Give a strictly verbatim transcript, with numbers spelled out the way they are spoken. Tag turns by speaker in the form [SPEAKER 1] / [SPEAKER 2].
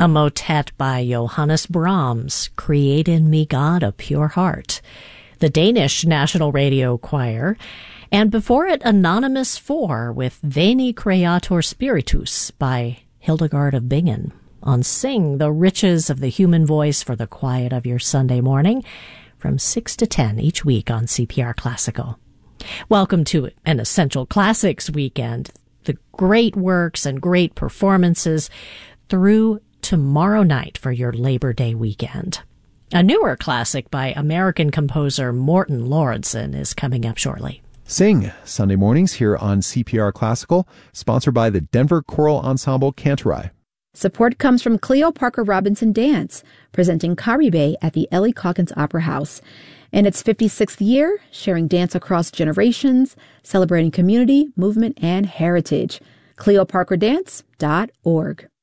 [SPEAKER 1] a motet by Johannes Brahms, Create in Me, God, a Pure Heart, the Danish National Radio Choir, and before it, Anonymous four with Veni Creator Spiritus by Hildegard of Bingen on Sing the Riches of the Human Voice for the Quiet of Your Sunday Morning from six to ten each week on C P R Classical. Welcome to an Essential Classics weekend. The great works and great performances through tomorrow night for your Labor Day weekend. A newer classic by American composer Morten Lauridsen is coming up shortly.
[SPEAKER 2] Sing, Sunday mornings here on C P R Classical, sponsored by the Denver Choral Ensemble Cantorai.
[SPEAKER 3] Support comes from Cleo Parker Robinson Dance, presenting Caribe at the Ellie Calkins Opera House. In its fifty-sixth year, sharing dance across generations, celebrating community, movement, and heritage. cleo parker dance dot org.